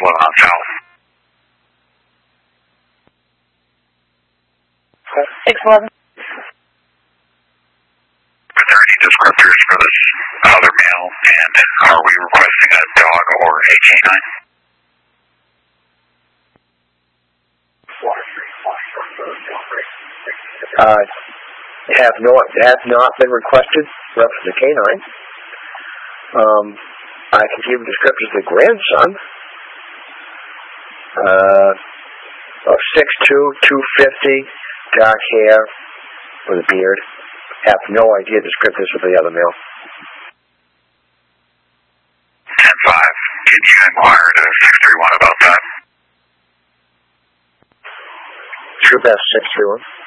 611 on South. 611. Are there any descriptors for this other male, and are we requesting a dog or a canine? Have not been requested for the canine. I can give descriptors of the grandson of 6'2", 250, dark hair with a beard. Have no idea descriptors for the other male. 10-5. Can you inquire to 631 about that? True best 631.